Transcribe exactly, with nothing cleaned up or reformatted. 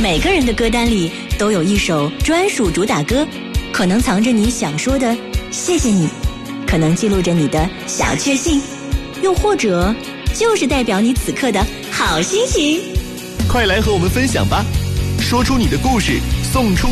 每个人的歌单里都有一首专属主打歌，可能藏着你想说的谢谢你，可能记录着你的小确幸，又或者就是代表你此刻的好心情。 快来和我们分享吧，说出你的故事，送出